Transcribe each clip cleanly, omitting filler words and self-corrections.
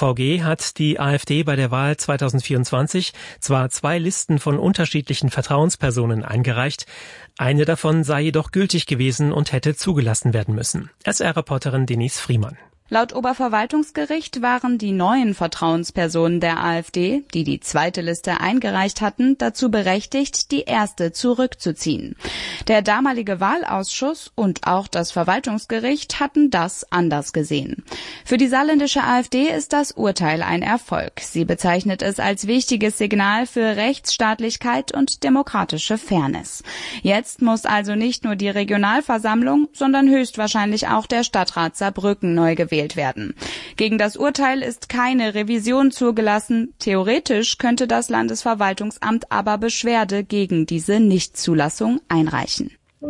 OVG hat die AfD bei der Wahl 2024 zwar 2 Listen von unterschiedlichen Vertrauenspersonen eingereicht, eine davon sei jedoch gültig gewesen und hätte zugelassen werden müssen. SR-Reporterin Denise Friemann. Laut Oberverwaltungsgericht waren die neuen Vertrauenspersonen der AfD, die die zweite Liste eingereicht hatten, dazu berechtigt, die erste zurückzuziehen. Der damalige Wahlausschuss und auch das Verwaltungsgericht hatten das anders gesehen. Für die saarländische AfD ist das Urteil ein Erfolg. Sie bezeichnet es als wichtiges Signal für Rechtsstaatlichkeit und demokratische Fairness. Jetzt muss also nicht nur die Regionalversammlung, sondern höchstwahrscheinlich auch der Stadtrat Saarbrücken neu gewählt werden. Gegen das Urteil ist keine Revision zugelassen. Theoretisch könnte das Landesverwaltungsamt aber Beschwerde gegen diese Nichtzulassung einreichen.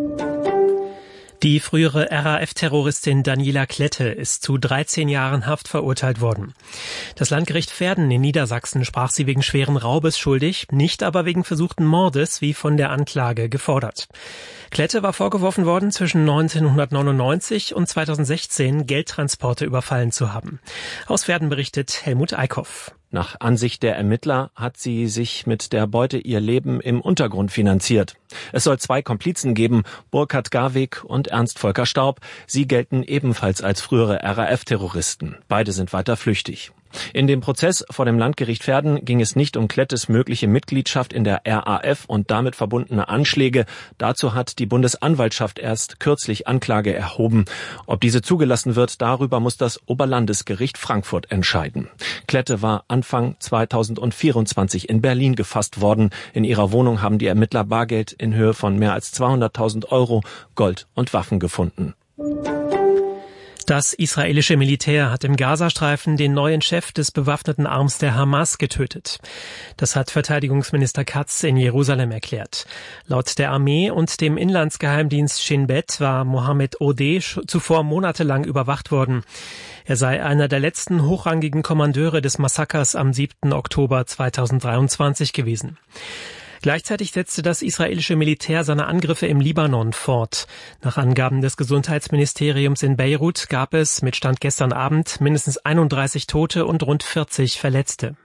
Die frühere RAF-Terroristin Daniela Klette ist zu 13 Jahren Haft verurteilt worden. Das Landgericht Verden in Niedersachsen sprach sie wegen schweren Raubes schuldig, nicht aber wegen versuchten Mordes, wie von der Anklage gefordert. Klette war vorgeworfen worden, zwischen 1999 und 2016 Geldtransporte überfallen zu haben. Aus Verden berichtet Helmut Eickhoff. Nach Ansicht der Ermittler hat sie sich mit der Beute ihr Leben im Untergrund finanziert. Es soll 2 Komplizen geben, Burkhard Garwig und Ernst Volker Staub. Sie gelten ebenfalls als frühere RAF-Terroristen. Beide sind weiter flüchtig. In dem Prozess vor dem Landgericht Verden ging es nicht um Klettes mögliche Mitgliedschaft in der RAF und damit verbundene Anschläge. Dazu hat die Bundesanwaltschaft erst kürzlich Anklage erhoben. Ob diese zugelassen wird, darüber muss das Oberlandesgericht Frankfurt entscheiden. Klette war Anfang 2024 in Berlin gefasst worden. In ihrer Wohnung haben die Ermittler Bargeld in Höhe von mehr als 200.000 Euro, Gold und Waffen gefunden. Das israelische Militär hat im Gazastreifen den neuen Chef des bewaffneten Arms der Hamas getötet. Das hat Verteidigungsminister Katz in Jerusalem erklärt. Laut der Armee und dem Inlandsgeheimdienst Shin Bet war Mohammed Odeh zuvor monatelang überwacht worden. Er sei einer der letzten hochrangigen Kommandeure des Massakers am 7. Oktober 2023 gewesen. Gleichzeitig setzte das israelische Militär seine Angriffe im Libanon fort. Nach Angaben des Gesundheitsministeriums in Beirut gab es mit Stand gestern Abend mindestens 31 Tote und rund 40 Verletzte.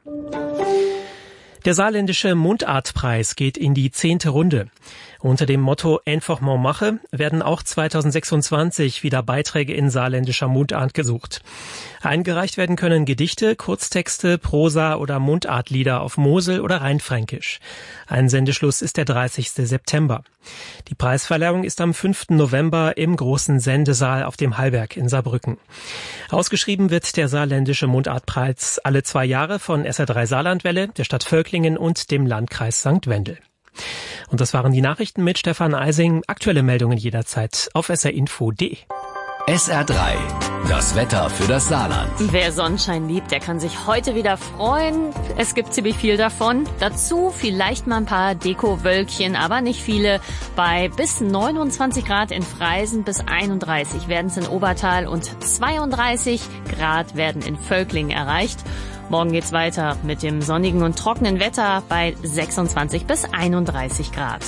Der saarländische Mundartpreis geht in die 10. Runde. Unter dem Motto Einfach mal mache werden auch 2026 wieder Beiträge in saarländischer Mundart gesucht. Eingereicht werden können Gedichte, Kurztexte, Prosa oder Mundartlieder auf Mosel- oder Rheinfränkisch. Einsendeschluss ist der 30. September. Die Preisverleihung ist am 5. November im großen Sendesaal auf dem Hallberg in Saarbrücken. Ausgeschrieben wird der saarländische Mundartpreis alle 2 Jahre von SR3 Saarlandwelle, der Stadt Völklingen und dem Landkreis St. Wendel. Und das waren die Nachrichten mit Stefan Eising. Aktuelle Meldungen jederzeit auf srinfo.de. SR3, das Wetter für das Saarland. Wer Sonnenschein liebt, der kann sich heute wieder freuen. Es gibt ziemlich viel davon. Dazu vielleicht mal ein paar Dekowölkchen, aber nicht viele. Bei bis 29 Grad in Freisen, bis 31 werden es in Obertal und 32 Grad werden in Völklingen erreicht. Morgen geht's weiter mit dem sonnigen und trockenen Wetter bei 26 bis 31 Grad.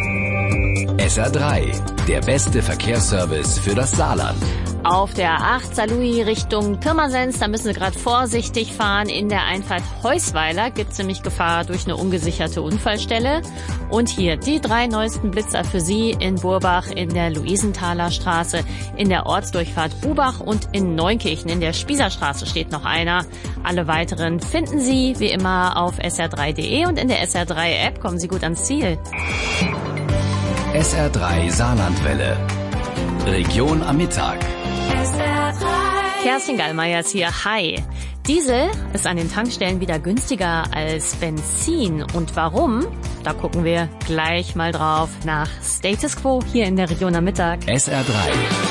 SR3, der beste Verkehrsservice für das Saarland. Auf der A8 Saarlouis Richtung Pirmasens, da müssen Sie gerade vorsichtig fahren. In der Einfahrt Heusweiler gibt's nämlich Gefahr durch eine ungesicherte Unfallstelle. Und hier die 3 neuesten Blitzer für Sie in Burbach, in der Luisenthaler Straße, in der Ortsdurchfahrt Bubach und in Neunkirchen. In der Spießerstraße steht noch einer. Alle weiteren finden Sie wie immer auf sr3.de und in der SR3-App kommen Sie gut ans Ziel. SR3 Saarlandwelle. Region am Mittag. Kerstin Gallmeier ist hier. Hi. Diesel ist an den Tankstellen wieder günstiger als Benzin. Und warum? Da gucken wir gleich mal drauf nach Status Quo hier in der Region am Mittag. SR3.